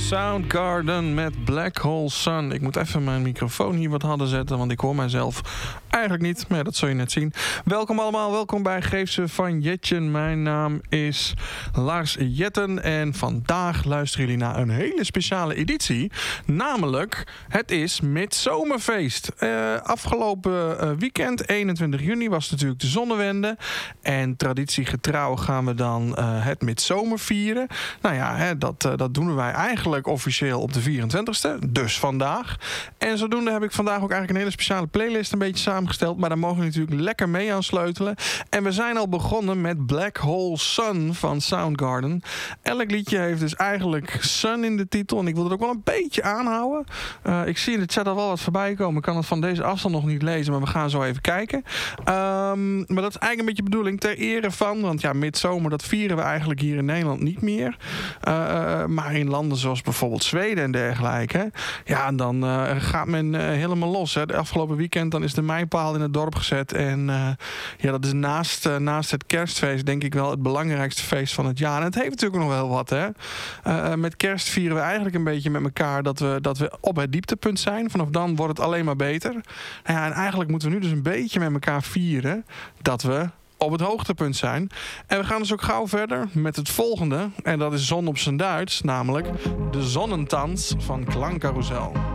Soundgarden met Black Hole Sun. Ik moet even mijn microfoon hier wat harder zetten, want ik hoor mijzelf eigenlijk niet. Maar ja, dat zul je net zien. Welkom allemaal, welkom bij Geef ze van Jetjen. Mijn naam is Lars Jetten en vandaag luisteren jullie naar een hele speciale editie. Namelijk, het is Midzomerfeest. Afgelopen weekend, 21 juni, was natuurlijk de zonnewende. En traditiegetrouw gaan we dan het midzomer vieren. Nou ja, dat doen wij eigenlijk officieel op de 24e. Dus vandaag. En zodoende heb ik vandaag ook eigenlijk een hele speciale playlist een beetje samengesteld. Maar daar mogen we natuurlijk lekker mee aan sleutelen. En we zijn al begonnen met Black Hole Sun van Soundgarden. Elk liedje heeft dus eigenlijk Sun in de titel. En ik wil het ook wel een beetje aanhouden. Ik zie in de chat al wel wat voorbij komen. Ik kan het van deze afstand nog niet lezen. Maar we gaan zo even kijken. Maar dat is eigenlijk een beetje de bedoeling ter ere van. Want ja, midzomer, dat vieren we eigenlijk hier in Nederland niet meer. Maar in landen zoals bijvoorbeeld Zweden en dergelijke. Ja, dan gaat men helemaal los. Hè. De afgelopen weekend dan is de mijpaal in het dorp gezet. En ja, dat is naast het kerstfeest denk ik wel het belangrijkste feest van het jaar. En het heeft natuurlijk nog wel wat. Hè. Met kerst vieren we eigenlijk een beetje met elkaar dat we op het dieptepunt zijn. Vanaf dan wordt het alleen maar beter. Nou ja, en eigenlijk moeten we nu dus een beetje met elkaar vieren dat we op het hoogtepunt zijn. En we gaan dus ook gauw verder met het volgende. En dat is Zon op zijn Duits, namelijk de Zonnentans van Klangcarousel.